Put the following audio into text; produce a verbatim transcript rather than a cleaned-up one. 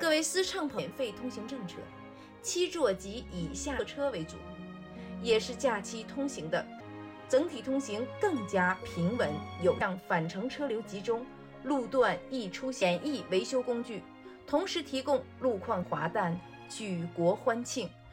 各位私乘朋友免费通行政策，七座及以下车为主，也是假期通行的，整体通行更加平稳，有让返程车流集中，路段易出简易维修工具，同时提供路况滑淡，举国欢庆。